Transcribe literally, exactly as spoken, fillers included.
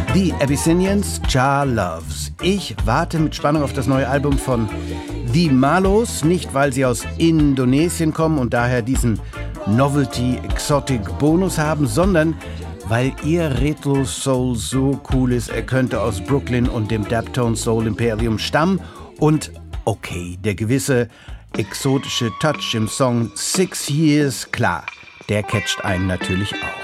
The Abyssinians, Jah Loves. Ich warte mit Spannung auf das neue Album von The Malos, nicht weil sie aus Indonesien kommen und daher diesen Novelty-Exotic-Bonus haben, sondern weil ihr Retro-Soul so cool ist, er könnte aus Brooklyn und dem Daptone-Soul-Imperium stammen und, okay, der gewisse exotische Touch im Song Six Years, klar, der catcht einen natürlich auch.